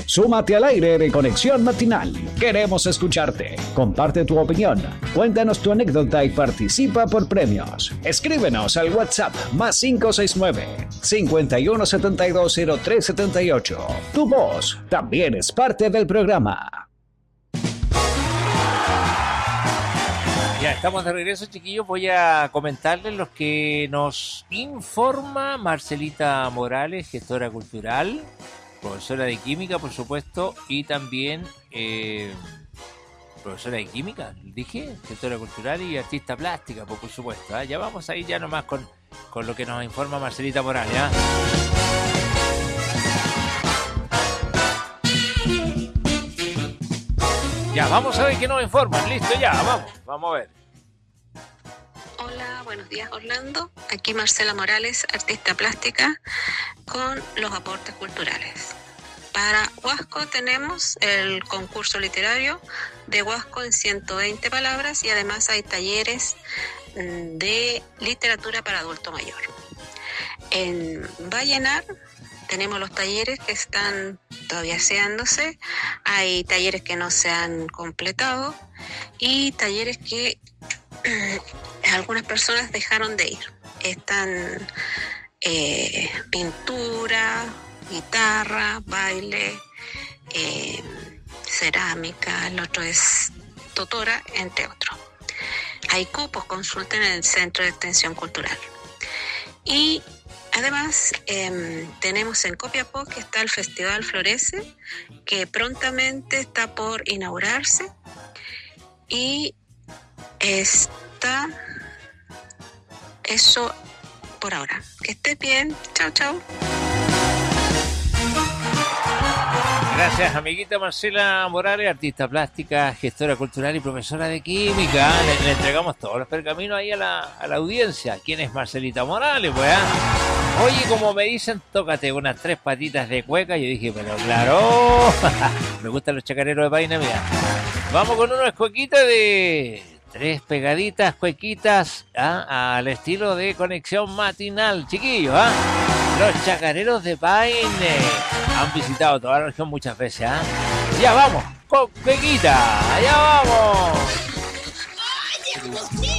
Súmate al aire de Conexión Matinal. Queremos escucharte. Comparte tu opinión. Cuéntanos tu anécdota y participa por premios. Escríbenos al WhatsApp +569 51720378. Tu voz también es parte del programa. Ya estamos de regreso, chiquillos. Voy a comentarles los que nos informa Marcelita Morales, gestora cultural, profesora de química, por supuesto, y también profesora de química, dije, gestora cultural y artista plástica, por supuesto. Ya vamos ahí ya nomás con lo que nos informa Marcelita Morales. Ya, vamos a ver qué nos informan. Listo, ya, vamos a ver. Hola, buenos días Orlando. Aquí Marcela Morales, artista plástica, con los aportes culturales. Para Huasco tenemos el concurso literario de Huasco en 120 palabras y además hay talleres de literatura para adulto mayor. En Vallenar tenemos los talleres que están todavía haciéndose, hay talleres que no se han completado y talleres que algunas personas dejaron de ir. Están pintura, guitarra, baile, cerámica, el otro es totora, entre otros. Hay cupos, consulten en el Centro de Extensión Cultural. Y además, tenemos en Copiapó que está el Festival Florece, que prontamente está por inaugurarse. Y está eso por ahora. Que estés bien. Chao, chao. Gracias, amiguita Marcela Morales, artista plástica, gestora cultural y profesora de química. Le entregamos todos los pergaminos ahí a la audiencia. ¿Quién es Marcelita Morales, pues? Oye, como me dicen, tócate unas 3 patitas de cueca. Yo dije, pero claro, me gustan los chacareros de vaina, mira. Vamos con unas cuequitas de 3 pegaditas, cuequitas, al estilo de Conexión Matinal, chiquillos, Los chacareros de Paine han visitado toda la región muchas veces, Ya vamos, con cuequita, allá vamos.